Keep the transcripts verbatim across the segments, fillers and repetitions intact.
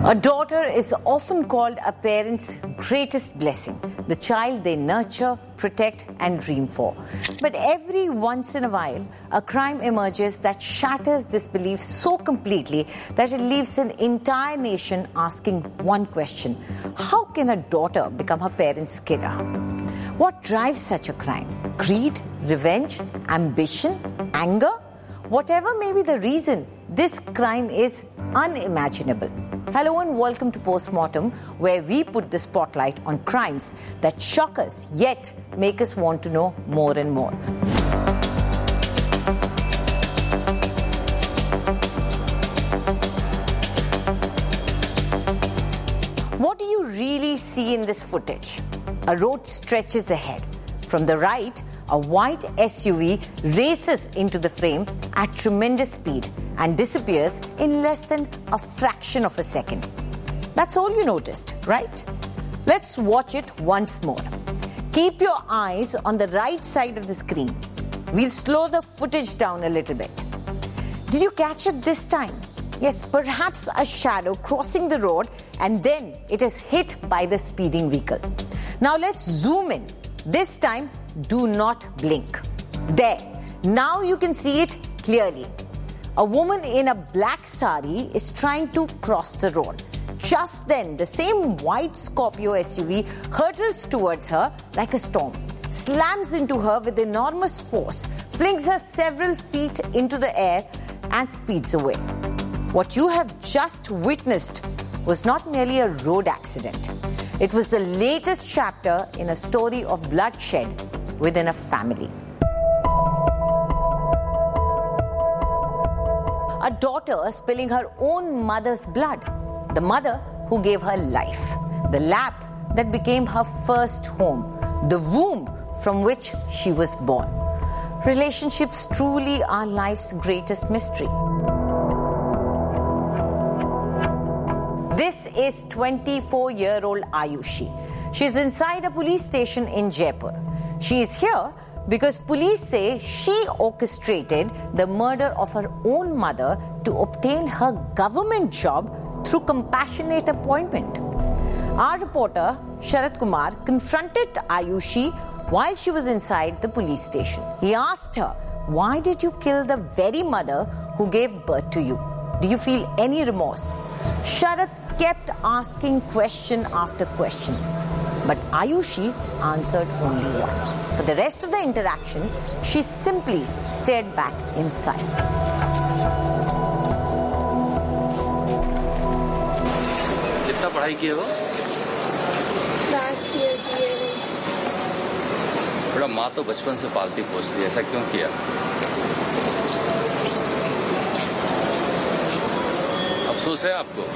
A daughter is often called a parent's greatest blessing, the child they nurture, protect, and dream for. But every once in a while, a crime emerges that shatters this belief so completely that it leaves an entire nation asking one question: how can a daughter become her parent's killer? What drives such a crime? Greed, revenge, ambition, anger? Whatever may be the reason, this crime is unimaginable. Hello and welcome to Postmortem, where we put the spotlight on crimes that shock us, yet make us want to know more and more. What do you really see in this footage? A road stretches ahead. From the right, a white S U V races into the frame at tremendous speed and disappears in less than a fraction of a second. That's all you noticed, right? Let's watch it once more. Keep your eyes on the right side of the screen. We'll slow the footage down a little bit. Did you catch it this time? Yes, perhaps a shadow crossing the road and then it is hit by the speeding vehicle. Now let's zoom in. This time, do not blink. There. Now you can see it clearly. A woman in a black sari is trying to cross the road. Just then, the same white Scorpio S U V hurtles towards her like a storm, slams into her with enormous force, flings her several feet into the air, and speeds away. What you have just witnessed was not merely a road accident. It was the latest chapter in a story of bloodshed within a family. A daughter spilling her own mother's blood. The mother who gave her life. The lap that became her first home. The womb from which she was born. Relationships truly are life's greatest mystery. This is twenty-four-year-old Ayushi. She is inside a police station in Jaipur. She is here because police say she orchestrated the murder of her own mother to obtain her government job through compassionate appointment. Our reporter, Sharat Kumar, confronted Ayushi while she was inside the police station. He asked her, "Why did you kill the very mother who gave birth to you? Do you feel any remorse?" Sharat kept asking question after question, but Ayushi answered only one. For the rest of the interaction, she simply stared back in silence. कितना पढ़ाई किए हो? Last year किए हो। बड़ा माँ तो बचपन से पालती पोसती, ऐसा क्यों किया? अफसोस है आपको?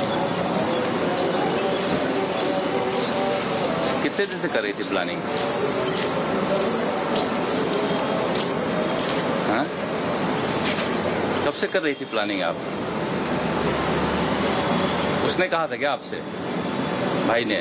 कितने दिन से कर रही थी प्लानिंग? हाँ? कब से कर रही थी प्लानिंग आप? उसने कहा था क्या आपसे? भाई ने?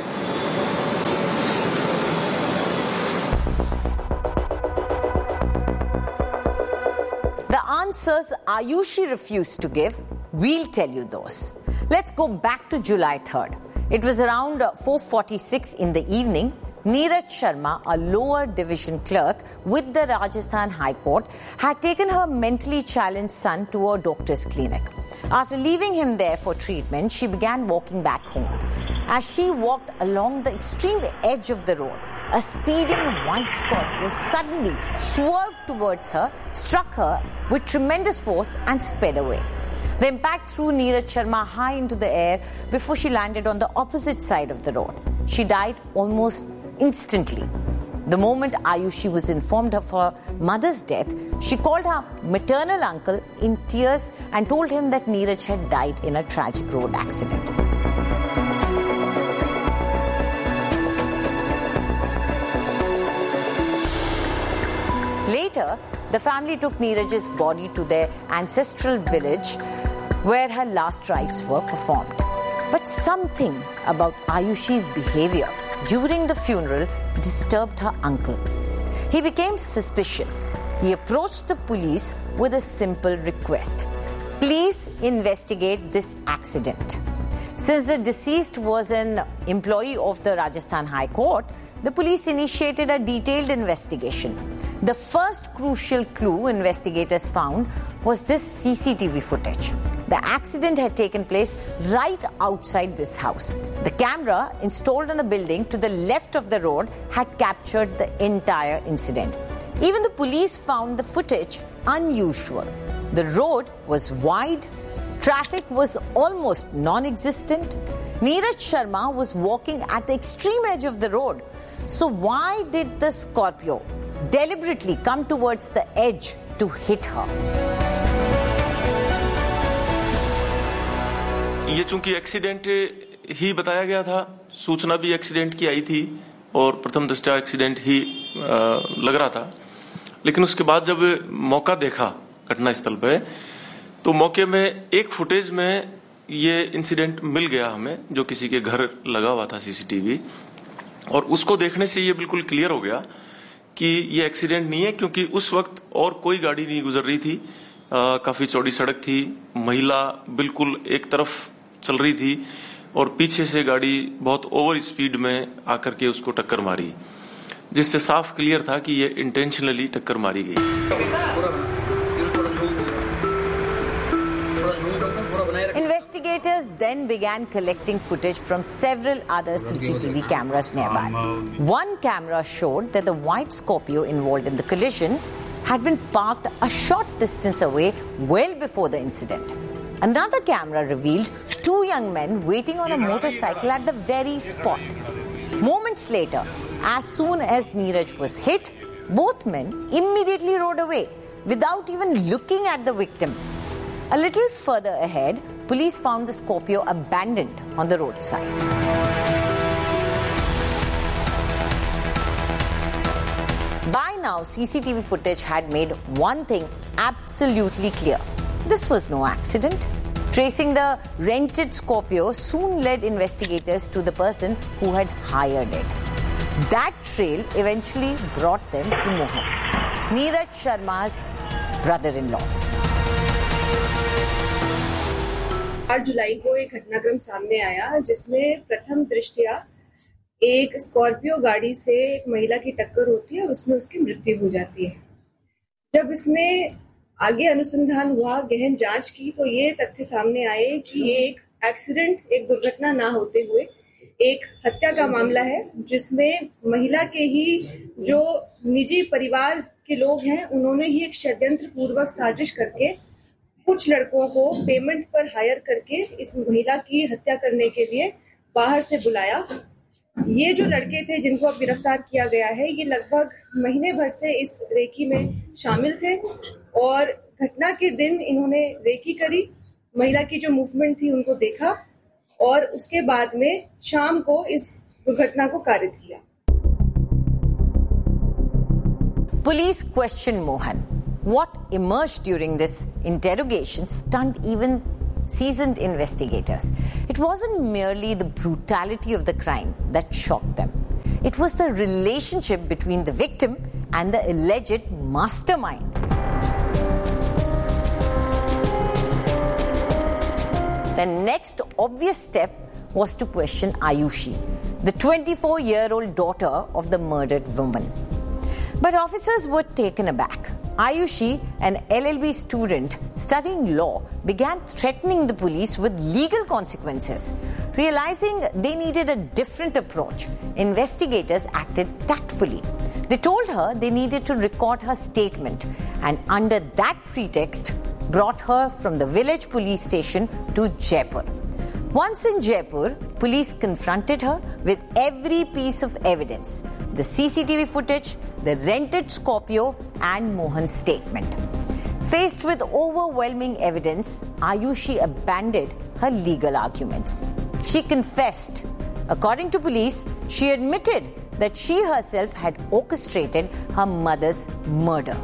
The answers Ayushi refused to give, we'll tell you those. Let's go back to July third. It was around four forty-six in the evening. Neeraj Sharma, a lower division clerk with the Rajasthan High Court, had taken her mentally challenged son to a doctor's clinic. After leaving him there for treatment, she began walking back home. As she walked along the extreme edge of the road, a speeding white Scorpio suddenly swerved towards her, struck her with tremendous force and sped away. The impact threw Neeraj Sharma high into the air before she landed on the opposite side of the road. She died almost instantly. The moment Ayushi was informed of her mother's death, she called her maternal uncle in tears and told him that Neeraj had died in a tragic road accident. Later, the family took Neeraj's body to their ancestral village where her last rites were performed. But something about Ayushi's behavior during the funeral disturbed her uncle. He became suspicious. He approached the police with a simple request. Please investigate this accident. Since the deceased was an employee of the Rajasthan High Court, the police initiated a detailed investigation. The first crucial clue investigators found was this C C T V footage. The accident had taken place right outside this house. The camera installed on the building to the left of the road had captured the entire incident. Even the police found the footage unusual. The road was wide. Traffic was almost non-existent. Neeraj Sharma was walking at the extreme edge of the road. So why did the Scorpio deliberately come towards the edge to hit her? ये चूंकि accident ही बताया गया था, सूचना भी accident की आई थी और प्रथम दृष्टया एक्सीडेंट ही लग रहा था, लेकिन उसके बाद जब मौका देखा घटना स्थल पे तो मौके में एक फुटेज में ये इंसिडेंट मिल गया हमें, जो किसी के घर लगा हुआ था सीसीटीवी, और उसको देखने से ये बिल्कुल क्लियर हो गया कि ये एक्सीडेंट नहीं है, क्योंकि उस वक्त और कोई गाड़ी नहीं गुजर रही थी। आ, काफी चौड़ी सड़क थी, महिला बिल्कुल एक तरफ चल रही थी और पीछे से गाड़ी बहुत ओवर स्पीड में आकर के उसको टक्कर मारी, जिससे साफ क्लियर था कि ये इंटेंशनली टक्कर मारी गई। Investigators then began collecting footage from several other C C T V cameras nearby. One camera showed that the white Scorpio involved in the collision had been parked a short distance away well before the incident. Another camera revealed two young men waiting on a motorcycle at the very spot. Moments later, as soon as Neeraj was hit, both men immediately rode away without even looking at the victim. A little further ahead, police found the Scorpio abandoned on the roadside. By now, C C T V footage had made one thing absolutely clear. This was no accident. Tracing the rented Scorpio soon led investigators to the person who had hired it. That trail eventually brought them to Mohan, Neeraj Sharma's brother-in-law. आठ जुलाई को एक घटनाक्रम सामने आया जिसमें प्रथम दृष्टया एक स्कॉर्पियो गाड़ी से एक महिला की टक्कर होती है और उसमें उसकी मृत्यु हो जाती है। जब इसमें आगे अनुसंधान हुआ, गहन जांच की, तो ये तथ्य सामने आए कि ये एक एक्सीडेंट, एक दुर्घटना ना होते हुए एक हत्या का मामला है, जिसमें महिला के ही जो निजी परिवार के लोग हैं उन्होंने ही एक षड्यंत्र पूर्वक साजिश करके कुछ लड़कों को पेमेंट पर हायर करके इस महिला की हत्या करने के लिए बाहर से बुलाया। ये जो लड़के थे जिनको अब गिरफ्तार किया गया है, ये लगभग महीने भर से इस रेकी में शामिल थे और घटना के दिन इन्होंने रेकी करी, महिला की जो मूवमेंट थी उनको देखा और उसके बाद में शाम को इस दुर्घटना को कारित किया। Police question Mohan. What emerged during this interrogation stunned even seasoned investigators. It wasn't merely the brutality of the crime that shocked them. It was the relationship between the victim and the alleged mastermind. The next obvious step was to question Ayushi, the twenty-four-year-old daughter of the murdered woman. But officers were taken aback. Ayushi, an L L B student studying law, began threatening the police with legal consequences. Realizing they needed a different approach, investigators acted tactfully. They told her they needed to record her statement and under that pretext brought her from the village police station to Jaipur. Once in Jaipur, police confronted her with every piece of evidence: the C C T V footage, the rented Scorpio, and Mohan's statement. Faced with overwhelming evidence, Ayushi abandoned her legal arguments. She confessed. According to police, she admitted that she herself had orchestrated her mother's murder.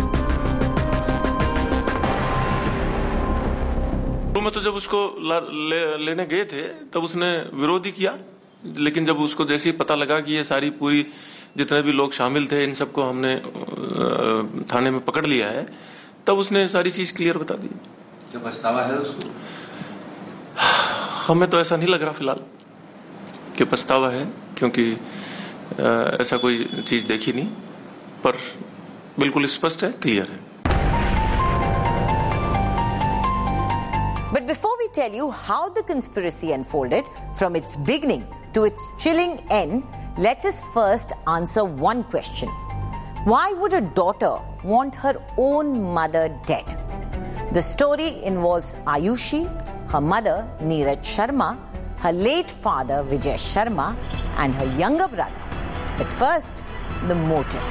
में तो जब उसको ले, लेने गए थे तब उसने विरोध ही किया, लेकिन जब उसको जैसे ही पता लगा कि ये सारी पूरी जितने भी लोग शामिल थे इन सबको हमने थाने में पकड़ लिया है, तब उसने सारी चीज क्लियर बता दी। क्या पछतावा है उसको? हमें तो ऐसा नहीं लग रहा फिलहाल कि पछतावा है, क्योंकि ऐसा कोई चीज देखी नहीं, पर बिल्कुल स्पष्ट है, क्लियर है। But before we tell you how the conspiracy unfolded from its beginning to its chilling end, let us first answer one question. Why would a daughter want her own mother dead? The story involves Ayushi, her mother Neeraj Sharma, her late father Vijay Sharma, and her younger brother. But first, the motive.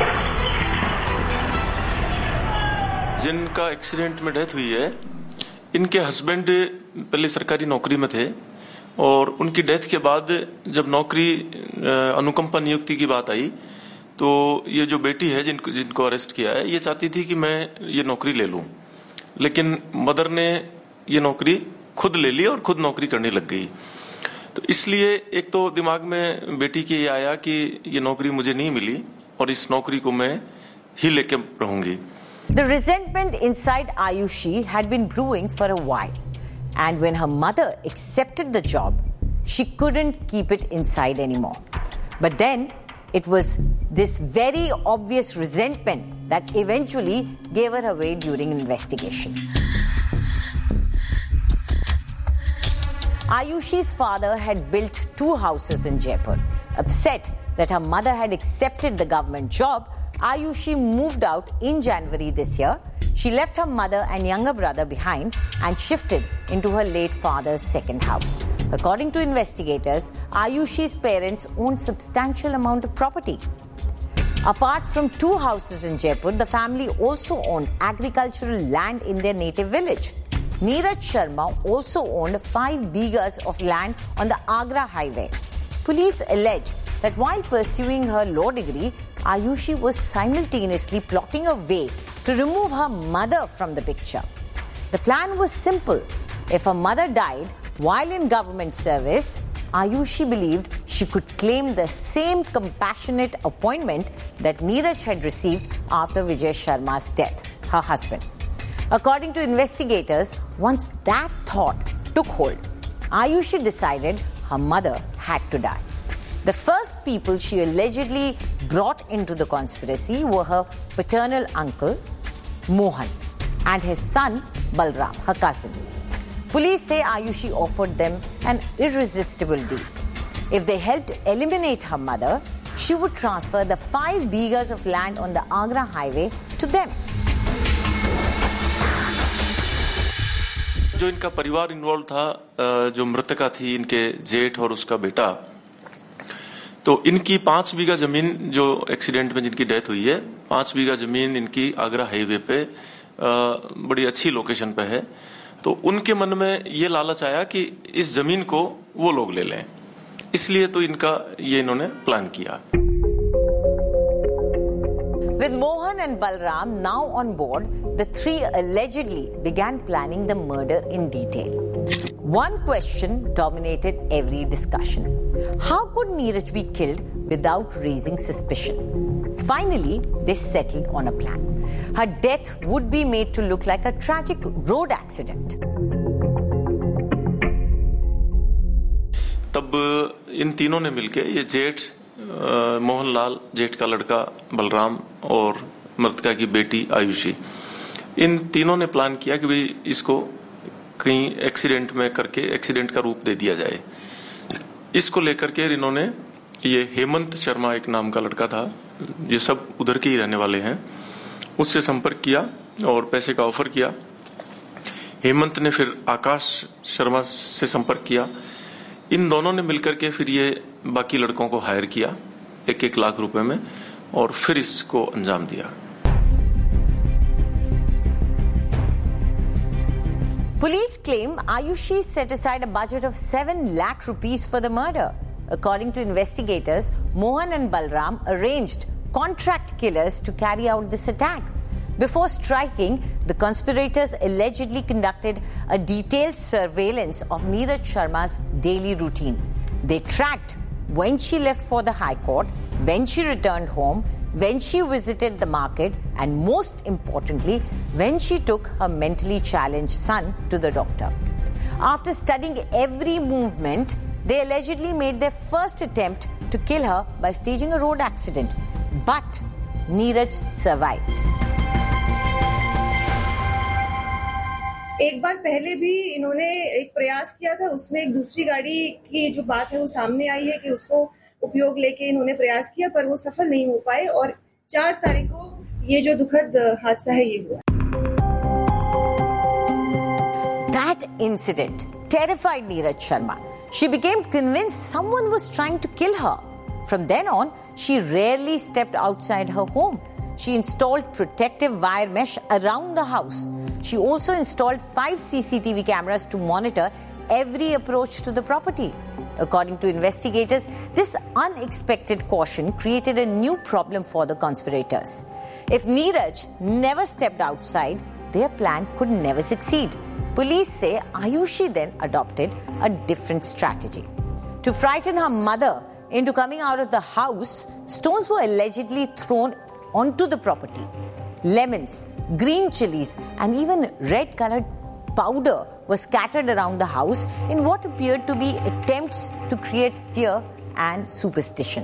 जिनका accident में death हुई है, इनके husband पहले सरकारी नौकरी में थे और उनकी डेथ के बाद जब नौकरी अनुकंपा नियुक्ति की बात आई तो ये जो बेटी है जिनको जिनको अरेस्ट किया है, ये चाहती थी कि मैं ये नौकरी ले लूं, लेकिन मदर ने ये नौकरी खुद ले ली और खुद नौकरी करने लग गई। तो इसलिए एक तो दिमाग में बेटी के ये आया कि ये नौकरी मुझे नहीं मिली और इस नौकरी को मैं ही लेके रहूंगी। The resentment inside Ayushi had been brewing for a while, and when her mother accepted the job, she couldn't keep it inside anymore. But then it was this very obvious resentment that eventually gave her away during investigation. Ayushi's father had built two houses in Jaipur. Upset that her mother had accepted the government job, Ayushi moved out in January this year. She left her mother and younger brother behind and shifted into her late father's second house. According to investigators, Ayushi's parents owned substantial amount of property. Apart from two houses in Jaipur, the family also owned agricultural land in their native village. Neeraj Sharma also owned five bighas of land on the Agra highway. Police allege that while pursuing her law degree, Ayushi was simultaneously plotting a way to remove her mother from the picture. The plan was simple. If her mother died while in government service, Ayushi believed she could claim the same compassionate appointment that Neeraj had received after Vijay Sharma's death, her husband. According to investigators, once that thought took hold, Ayushi decided her mother had to die. The first people she allegedly brought into the conspiracy were her paternal uncle, Mohan, and his son, Balram, her cousin. Police say Ayushi offered them an irresistible deal. If they helped eliminate her mother, she would transfer the five bighas of land on the Agra highway to them. जो इनका परिवार involve था, जो मृतका थी इनके जेठ और उसका बेटा, तो इनकी पांच बीघा जमीन जो एक्सीडेंट में जिनकी डेथ हुई है, पांच बीघा जमीन इनकी आगरा हाईवे पे बड़ी अच्छी लोकेशन पे है। तो उनके मन में ये लालच आया कि इस जमीन को वो लोग ले लें, इसलिए तो इनका ये इन्होंने प्लान किया। With Mohan and Balram now on board, the three allegedly began planning the murder in detail. One question dominated every discussion. How could Neeraj be killed without raising suspicion? Finally, they settled on a plan. Her death would be made to look like a tragic road accident. तब इन तीनों ने मिलके, ये जेठ मोहनलाल, जेठ का लड़का बलराम और मृतका की बेटी आयुषी, इन तीनों ने प्लान किया कि भाई इसको कहीं एक्सीडेंट में करके एक्सीडेंट का रूप दे दिया जाए। इसको लेकर के इन्होंने, ये हेमंत शर्मा एक नाम का लड़का था, ये सब उधर के ही रहने वाले हैं, उससे संपर्क किया और पैसे का ऑफर किया। हेमंत ने फिर आकाश शर्मा से संपर्क किया। इन दोनों ने मिलकर के फिर ये बाकी लड़कों को हायर किया एक एक लाख रुपए में और फिर इसको अंजाम दिया। Police claim Ayushi set aside a budget of seven lakh rupees for the murder. According to investigators, Mohan and Balram arranged contract killers to carry out this attack. Before striking, the conspirators allegedly conducted a detailed surveillance of Neeraj Sharma's daily routine. They tracked when she left for the High Court, when she returned home, when she visited the market, and most importantly, when she took her mentally challenged son to the doctor. After studying every movement, they allegedly made their first attempt to kill her by staging a road accident. But Neeraj survived. एक बार पहले भी इन्होंने एक प्रयास किया था, उसमें एक दूसरी गाड़ी की जो बात है वो सामने आई है कि उसको उपयोग लेके इन्होंने प्रयास किया, पर वो सफल नहीं हो पाए और चार तारीख को ये जो दुखद हादसा है ये हुआ. That incident terrified Neeraj Sharma. She became convinced someone was trying to kill her. From then on, she rarely stepped outside her home. She installed protective wire mesh around the house. She also installed five C C T V cameras to monitor every approach to the property. According to investigators, this unexpected caution created a new problem for the conspirators. If Neeraj never stepped outside, their plan could never succeed. Police say Ayushi then adopted a different strategy. To frighten her mother into coming out of the house, stones were allegedly thrown onto the property. Lemons, green chilies, and even red-colored powder was scattered around the house in what appeared to be attempts to create fear and superstition.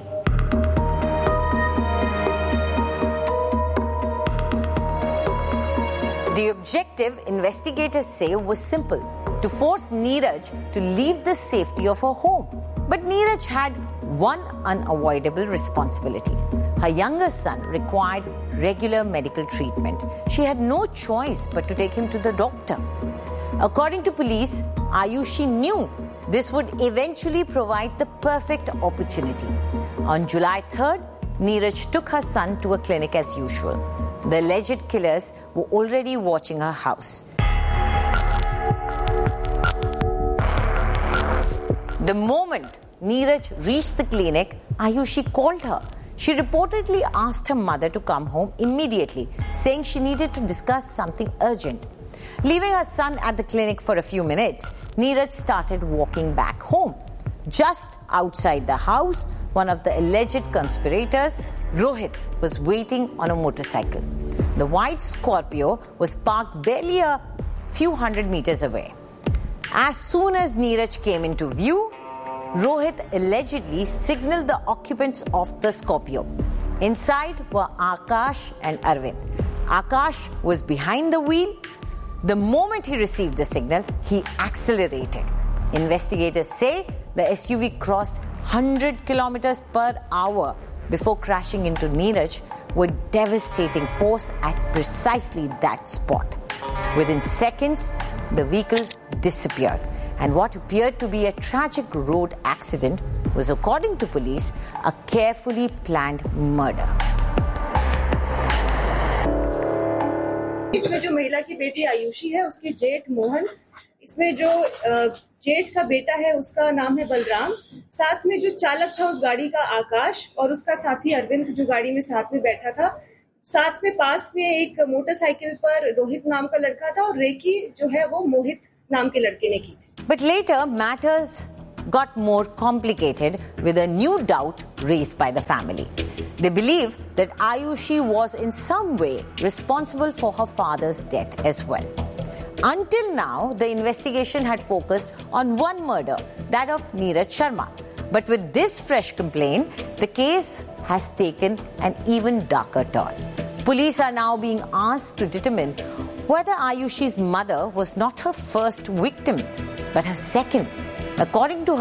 The objective, investigators say, was simple: to force Neeraj to leave the safety of her home. But Neeraj had one unavoidable responsibility. Her younger son required regular medical treatment. She had no choice but to take him to the doctor. According to police, Ayushi knew this would eventually provide the perfect opportunity. On July third, Neeraj took her son to a clinic as usual. The alleged killers were already watching her house. The moment Neeraj reached the clinic, Ayushi called her. She reportedly asked her mother to come home immediately, saying she needed to discuss something urgent. Leaving her son at the clinic for a few minutes, Neeraj started walking back home. Just outside the house, one of the alleged conspirators, Rohit, was waiting on a motorcycle. The white Scorpio was parked barely a few hundred meters away. As soon as Neeraj came into view, Rohit allegedly signaled the occupants of the Scorpio. Inside were Akash and Arvind. Akash was behind the wheel. The moment he received the signal, he accelerated. Investigators say the S U V crossed one hundred kilometers per hour before crashing into Neeraj with devastating force at precisely that spot. Within seconds, the vehicle disappeared, and what appeared to be a tragic road accident was, according to police, a carefully planned murder. इसमें जो महिला की बेटी आयुषी है, उसके जेठ मोहन, इसमें जो जेठ का बेटा है उसका नाम है बलराम, साथ में जो चालक था उस गाड़ी का आकाश और उसका साथी अरविंद जो गाड़ी में साथ में बैठा था, साथ में पास में एक मोटरसाइकिल पर रोहित नाम का लड़का था और रेकी जो है वो मोहित नाम के लड़के ने की थी. But later matters got more complicated with a new doubt raised by the family. They believe that Ayushi was in some way responsible for her father's death as well. Until now, the investigation had focused on one murder, that of Neeraj Sharma. But with this fresh complaint, the case has taken an even darker turn. Police are now being asked to determine whether Ayushi's mother was not her first victim, but her second. According to